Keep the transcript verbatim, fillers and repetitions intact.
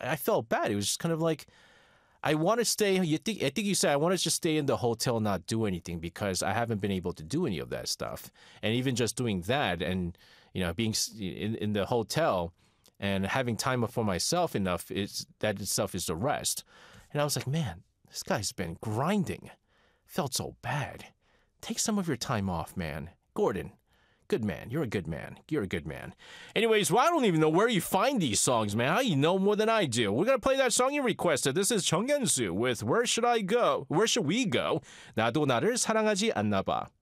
I felt bad. It was just kind of like, I want to stay. You think? I think you said I want to just stay in the hotel, not do anything because I haven't been able to do any of that stuff. And even just doing that, and you know, being in, in the hotel and having time for myself enough is that itself is the rest. And I was like, man, this guy's been grinding. Felt so bad. Take some of your time off, man. Gordon. Good man. You're a good man. You're a good man. Anyways, well, I don't even know where you find these songs, man. How you know more than I do? We're going to play that song you requested. This is 정연수 with Where Should I Go? Where Should We Go? 나도 나를 사랑하지 않나 봐.